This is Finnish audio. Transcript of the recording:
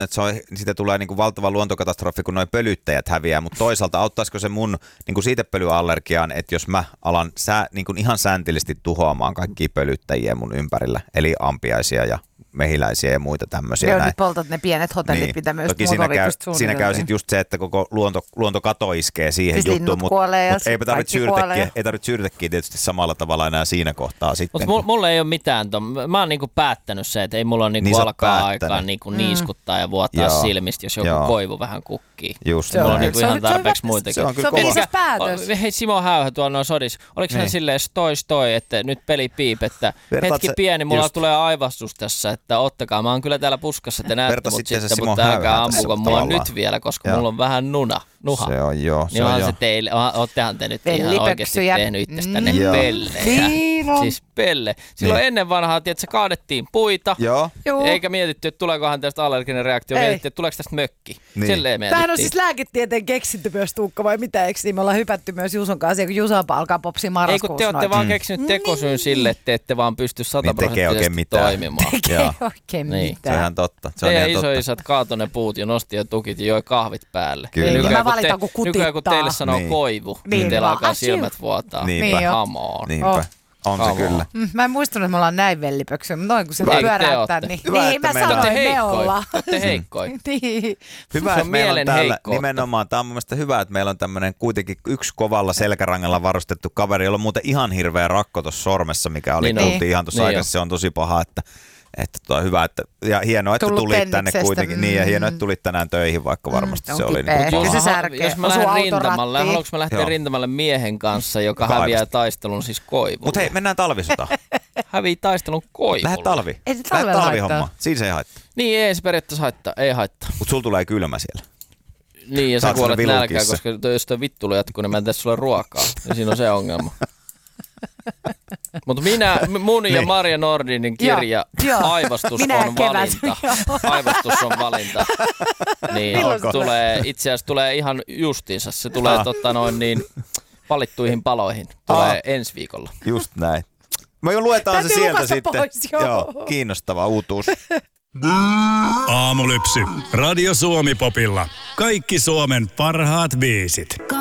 että siitä tulee niin kuin valtava luontokatastrofi, kun noi pölyttäjät häviää, mutta toisaalta auttaisiko se mun niin kuin siitepölyallergiaan, että jos mä alan niin kuin ihan säntillisesti tuhoamaan kaikkia pölyttäjiä mun ympärillä, eli ampiaisia ja mehiläisiä ja muita tämmöisiä. Joo, nyt poltat ne pienet hotellit, niin. Mitä myös toki siinä käy sit just se, että koko luontokato iskee siihen siis juttuun, mutta eipä tarvitse syyritäkin tietysti samalla tavalla enää siinä kohtaa sitten. Mutta mulla ei ole mitään, mä oon niinku päättänyt se, että ei mulla ole niinku alkaa aikaa niinku niiskuttaa ja vuottaa silmistä, jos joku koivu vähän kukkii. Just mulla on niinku ihan tarpeeksi muitakin. Se on viisas päätös. Hei, Simo Häyhä tuolla noin sodissa, oliko hän silleen stoi, että nyt peli piip, että hetki pieni, mulla tulee aivastus tässä, että ottakaa, mä oon kyllä täällä puskassa, te näette mut sitten, mutta älkää ampuko mua nyt vielä, koska mulla on vähän nuha. Se on joo. Niin onhan se teille, oottehan te nyt ihan oikeasti tehnyt itsestänne pellejä. Siis pelle. Silloin ennen vanhaa, tiedätkö, kaadettiin puita, eikä mietitty, että tuleekohan tästä allerginen reaktio, mietittiin, että tuleeko tästä mökki. Silleen mietittiin. Tämähän on siis lääketieteen keksintö myös, Tuukka, vai mitä, eikö niin? Me ollaan hypätty myös Juson kanssa, kun Jusa alkaa popsia marraskuussa. Ei kun te olette vaan keksinyt tekosyyn sille, että ette vaan pysty 100% toimimaan. Tekee oikein mitään. Se on ihan totta. Teidän isoisät kaatoi ne puut ja nosti ja tukit ja joi kahvit päälle. Kyllä. Nykyään kun teille sanoo koivu, niin teillä alkaa silmät vuotaa. Niinpä. On se kyllä. Mä en muistanut, että me ollaan näin vellipöksyä, mutta noin kun se pyöräyttää, niin mä sanoin, me ollaan. Te olette heikkoja. Hyvä, että meillä on täällä nimenomaan. Tämä on mun mielestä hyvä, että meillä on tämmöinen kuitenkin yksi kovalla selkärangalla varustettu kaveri, jolla on muuten ihan hirveä rakko tuossa sormessa, mikä oli kuultiin ihan tuossa aikaisemmin. Se on tosi paha, että hyvä, että, ja hienoa, että tulit tänne kuitenkin, niin, ja hienoa, että tulit tänään töihin, vaikka varmasti se oli. Jos mä lähden rintamalle, haluanko mä lähteä rintamalle miehen kanssa, joka häviää taistelun siis koivulle? Mutta hei, mennään talvisotaan. Hävii taistelun koivulle. Lähde talvi. Ei se talvihomma. Siinä se ei haittaa. Niin, ei se periaatteessa haittaa, ei haittaa. Mutta sulla tulee kylmä siellä. Niin, ja sä kuolet nälkään, koska jos toi vittuilu jatkuu, niin mä en tee sulle ruokaa. Ja siinä on se ongelma. Mutta mun ja Marja Nordinin kirja Aivastus on valinta. Aivastus on valinta. Niin itse asiassa tulee ihan justiinsa. Se tulee valittuihin paloihin. Tulee ensi viikolla. Just näin. Me jo luetaan se sieltä sitten. Joo, kiinnostava uutuus. Aamulypsy. Radio Suomi Popilla. Kaikki Suomen parhaat biisit.